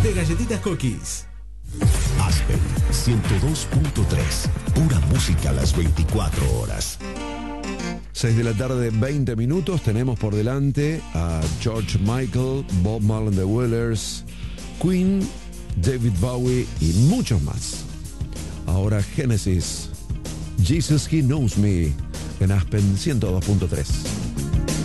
de galletitas Cookies. Aspen 102.3. Pura música a las 24 horas. 6 de la tarde, 20 minutos. Tenemos por delante a George Michael, Bob Marley and the Wailers, Queen, David Bowie y muchos más. Ahora Genesis, Jesus He Knows Me, en Aspen 102.3.